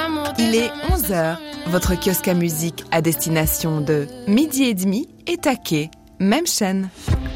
Il est 11h, votre kiosque à musique à destination de Midi et demi et Taquet, même chaîne.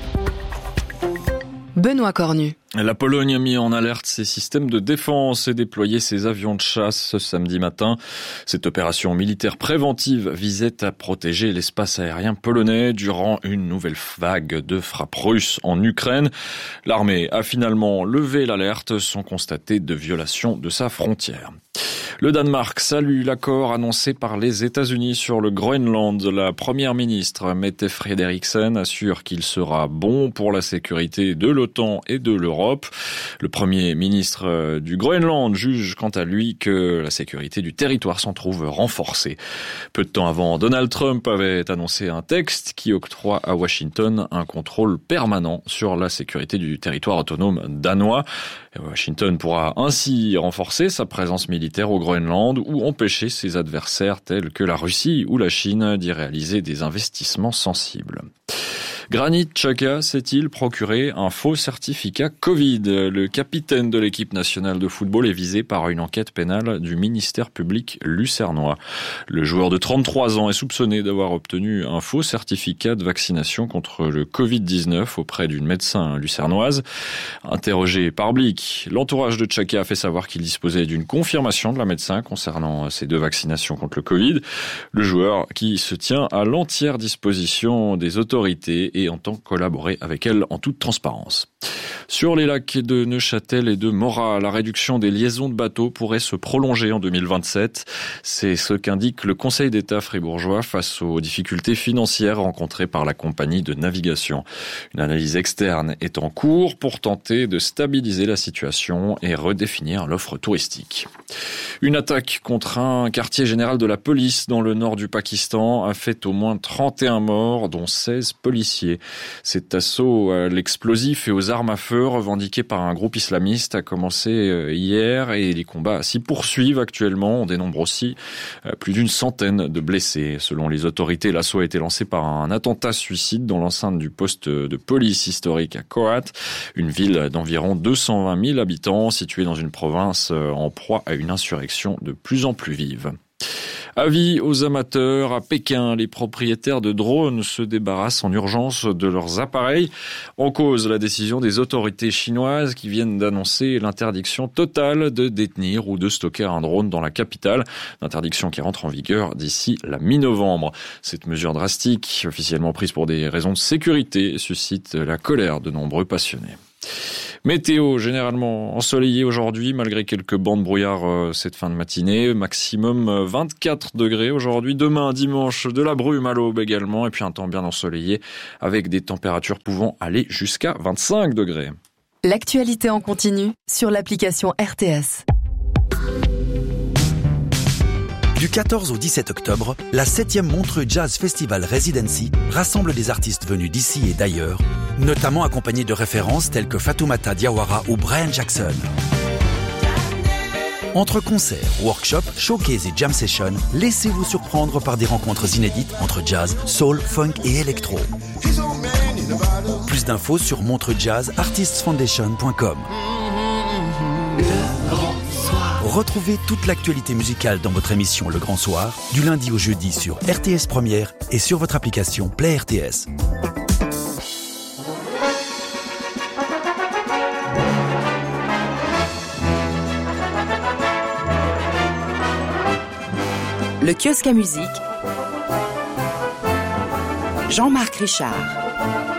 Benoît Cornu. La Pologne a mis en alerte ses systèmes de défense et déployé ses avions de chasse ce samedi matin. Cette opération militaire préventive visait à protéger l'espace aérien polonais durant une nouvelle vague de frappes russes en Ukraine. L'armée a finalement levé l'alerte sans constater de violation de sa frontière. Le Danemark salue l'accord annoncé par les États-Unis sur le Groenland. La première ministre Mette Frederiksen assure qu'il sera bon pour la sécurité de l'OTAN et de l'Europe. Le premier ministre du Groenland juge quant à lui que la sécurité du territoire s'en trouve renforcée. Peu de temps avant, Donald Trump avait annoncé un texte qui octroie à Washington un contrôle permanent sur la sécurité du territoire autonome danois. Washington pourra ainsi renforcer sa présence militaire au Groenland ou empêcher ses adversaires tels que la Russie ou la Chine d'y réaliser des investissements sensibles. Granit Xhaka s'est-il procuré un faux certificat Covid? Le capitaine de l'équipe nationale de football est visé par une enquête pénale du ministère public lucernois. Le joueur de 33 ans est soupçonné d'avoir obtenu un faux certificat de vaccination contre le Covid-19 auprès d'une médecin lucernoise. Interrogé par Blick, l'entourage de Xhaka a fait savoir qu'il disposait d'une confirmation de la médecin concernant ces deux vaccinations contre le Covid. Le joueur qui se tient à l'entière disposition des autorités et entend collaborer avec elle en toute transparence. Sur les lacs de Neuchâtel et de Morat, la réduction des liaisons de bateaux pourrait se prolonger en 2027. C'est ce qu'indique le Conseil d'État fribourgeois face aux difficultés financières rencontrées par la compagnie de navigation. Une analyse externe est en cours pour tenter de stabiliser la situation et redéfinir l'offre touristique. Une attaque contre un quartier général de la police dans le nord du Pakistan a fait au moins 31 morts, dont 16 policiers. Cet assaut à l'explosif et aux armes à feu revendiqué par un groupe islamiste a commencé hier et les combats s'y poursuivent actuellement. On dénombre aussi plus d'une centaine de blessés. Selon les autorités, l'assaut a été lancé par un attentat suicide dans l'enceinte du poste de police historique à Kohat, une ville d'environ 220 000 habitants située dans une province en proie à une insurrection de plus en plus vive. Avis aux amateurs, à Pékin, les propriétaires de drones se débarrassent en urgence de leurs appareils. En cause, la décision des autorités chinoises qui viennent d'annoncer l'interdiction totale de détenir ou de stocker un drone dans la capitale. L'interdiction qui rentre en vigueur d'ici la mi-novembre. Cette mesure drastique, officiellement prise pour des raisons de sécurité, suscite la colère de nombreux passionnés. Météo généralement ensoleillé aujourd'hui malgré quelques bancs de brouillard cette fin de matinée. Maximum 24 degrés aujourd'hui. Demain dimanche de la brume à l'aube également et puis un temps bien ensoleillé avec des températures pouvant aller jusqu'à 25 degrés. L'actualité en continu sur l'application RTS. Du 14 au 17 octobre, la 7e Montreux Jazz Festival Residency rassemble des artistes venus d'ici et d'ailleurs, notamment accompagnés de références telles que Fatoumata Diawara ou Brian Jackson. Entre concerts, workshops, showcases et jam sessions, laissez-vous surprendre par des rencontres inédites entre jazz, soul, funk et électro. Plus d'infos sur montreuxjazzartistsfoundation.com. Retrouvez toute l'actualité musicale dans votre émission Le Grand Soir, du lundi au jeudi sur RTS Première et sur votre application Play RTS. Le kiosque à musique. Jean-Marc Richard.